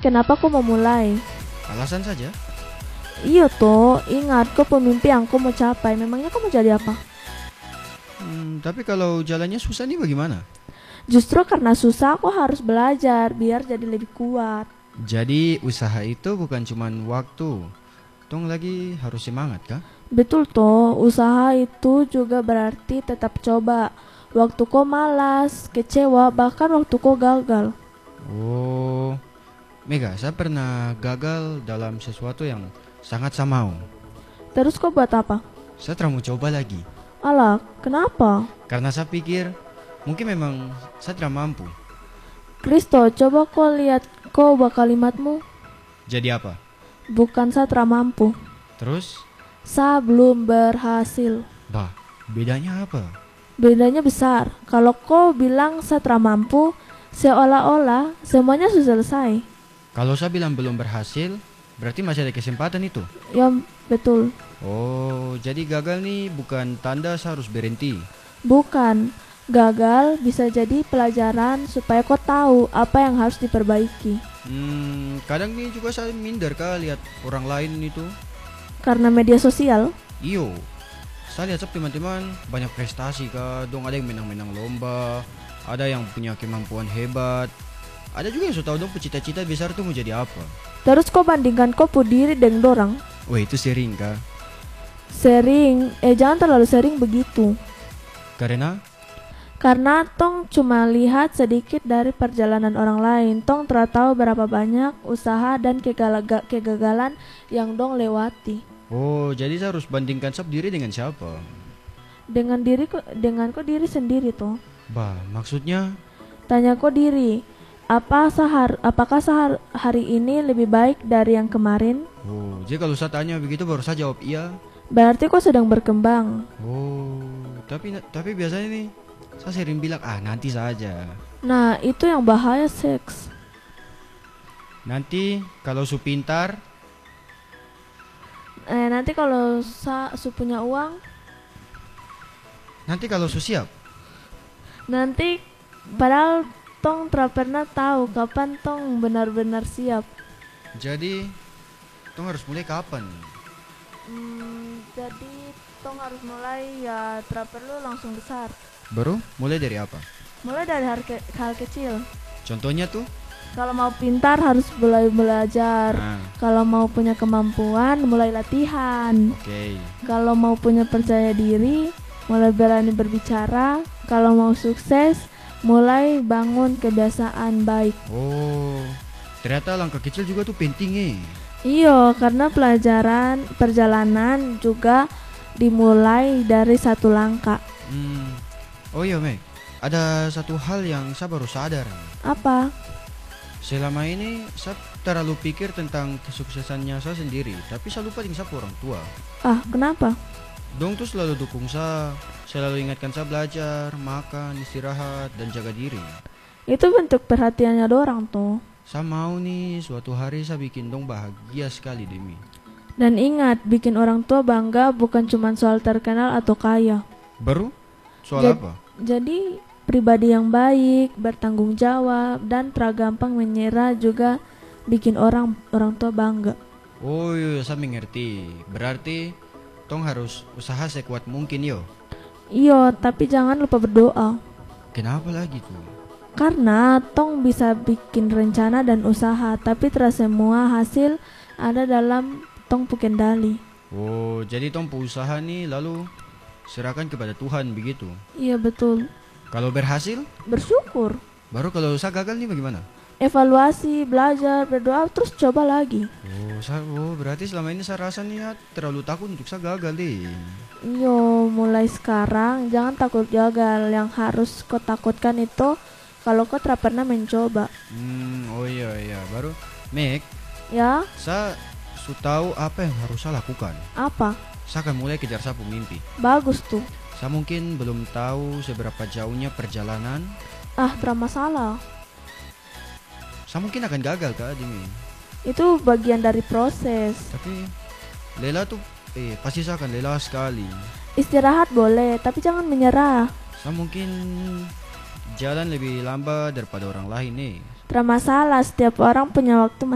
kenapa kau mau mulai? Alasan saja. Iya toh, ingat kau pemimpi yang kau mau capai. Memangnya kau mau jadi apa? Tapi kalau jalannya susah nih bagaimana? Justru karena susah aku harus belajar biar jadi lebih kuat. Jadi usaha itu bukan cuman waktu. Tong lagi harus semangat kah? Betul toh, usaha itu juga berarti tetap coba. Waktu kau malas, kecewa, bahkan waktu kau gagal. Oh, Mega, saya pernah gagal dalam sesuatu yang sangat saya mau. Terus kau buat apa? Saya tidak mau coba lagi. Alah, kenapa? Karena saya pikir mungkin memang saya tidak mampu. Kristo, coba kau lihat kau ubah kalimatmu. Jadi apa? Bukan saya mampu. Terus? Saya belum berhasil. Bah, bedanya apa? Bedanya besar. Kalau kau bilang saya mampu, seolah-olah semuanya sudah selesai. Kalau saya bilang belum berhasil, berarti masih ada kesempatan itu. Ya, betul. Oh, jadi gagal nih bukan tanda saya harus berhenti. Bukan. Gagal bisa jadi pelajaran supaya kau tahu apa yang harus diperbaiki. Kadang nih juga saya minder kah lihat orang lain itu. Karena media sosial. Iyo, saya lihat teman-teman banyak prestasi kah, dong ada yang menang-menang lomba, ada yang punya kemampuan hebat, ada juga yang sudah tahu dong cita-cita besar tuh mau jadi apa. Terus kau bandingkan kau diri dengan dorang. Wah itu sering kah? Sering, jangan terlalu sering begitu. Karena tong cuma lihat sedikit dari perjalanan orang lain. Tong tidak tahu berapa banyak usaha dan kegagalan yang dong lewati. Oh, jadi saya harus bandingkan diri dengan siapa? Dengan kau diri sendiri toh. Bah, maksudnya? Tanya kau diri, apakah hari ini lebih baik dari yang kemarin? Oh, jadi kalau saya tanya begitu baru saya jawab iya. Berarti kau sedang berkembang. Oh, tapi biasanya nih saya sering bilang nanti saja. Nah, itu yang bahaya seks. Nanti kalau su pintar. Nanti kalau su punya uang. Nanti kalau su siap. Nanti padahal tong tidak pernah tahu kapan tong benar-benar siap. Jadi tong harus mulai kapan? Jadi tong harus mulai ya tidak perlu langsung besar. Baru mulai dari apa? Mulai dari hal kecil. Contohnya tuh? Kalau mau pintar harus mulai belajar. Kalau mau punya kemampuan mulai latihan. Oke. Kalau mau punya percaya diri mulai berani berbicara. Kalau mau sukses mulai bangun kebiasaan baik. Oh, ternyata langkah kecil juga tuh penting. Iya, karena perjalanan juga dimulai dari satu langkah. Oh iya Meg, ada satu hal yang saya baru sadar. Apa? Selama ini saya terlalu pikir tentang kesuksesannya saya sendiri, tapi saya lupa dengan orang tua. Kenapa? Dong tuh selalu dukung saya, selalu ingatkan saya belajar, makan, istirahat, dan jaga diri. Itu bentuk perhatiannya dorang tuh. Saya mau nih suatu hari saya bikin dong bahagia sekali Demi. Dan ingat, bikin orang tua bangga bukan cuma soal terkenal atau kaya. Baru? Soal apa? Jadi pribadi yang baik, bertanggung jawab, dan gampang menyerah juga bikin orang tua bangga. Oh iya, saya mengerti. Berarti tong harus usaha sekuat mungkin yo. Iya, tapi jangan lupa berdoa. Kenapa lagi tuh? Karena tong bisa bikin rencana dan usaha, tapi tidak semua hasil ada dalam tong kendali. Oh, jadi tong usaha nih lalu serahkan kepada Tuhan begitu? Iya betul. Kalau berhasil? Bersyukur. Baru kalau saya gagal nih bagaimana? Evaluasi, belajar, berdoa, terus coba lagi. Berarti selama ini saya rasa nih terlalu takut untuk saya gagal deh. Yo, mulai sekarang jangan takut gagal. Yang harus kau takutkan itu kalau kau tidak pernah mencoba. Oh iya, baru Meg. Ya? Saya tahu apa yang harus saya lakukan. Apa? Saya akan mulai kejar sapu mimpi. Bagus tuh. Saya mungkin belum tahu seberapa jauhnya perjalanan. Tidak masalah. Saya mungkin akan gagal Kak Dimi. Itu bagian dari proses. Tapi lelah tuh pasti saya akan lelah sekali. Istirahat boleh, tapi jangan menyerah. Saya mungkin jalan lebih lambat daripada orang lain nih. Tidak masalah, setiap orang punya waktu